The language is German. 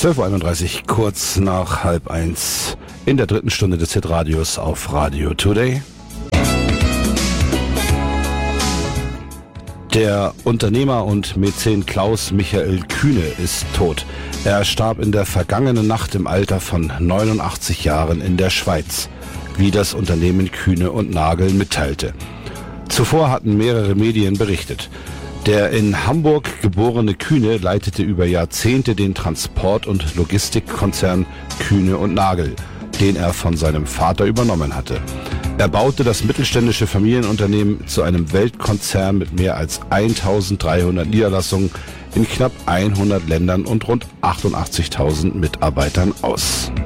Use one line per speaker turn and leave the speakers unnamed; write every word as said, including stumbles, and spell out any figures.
zwölf Uhr einunddreißig, kurz nach halb eins, in der dritten Stunde des Hitradios auf Radio Today. Der Unternehmer und Mäzen Klaus Michael Kühne ist tot. Er starb in der vergangenen Nacht im Alter von neunundachtzig Jahren in der Schweiz, wie das Unternehmen Kühne und Nagel mitteilte. Zuvor hatten mehrere Medien berichtet. Der in Hamburg geborene Kühne leitete über Jahrzehnte den Transport- und Logistikkonzern Kühne und Nagel, den er von seinem Vater übernommen hatte. Er baute das mittelständische Familienunternehmen zu einem Weltkonzern mit mehr als eintausenddreihundert Niederlassungen in knapp hundert Ländern und rund achtundachtzigtausend Mitarbeitern aus.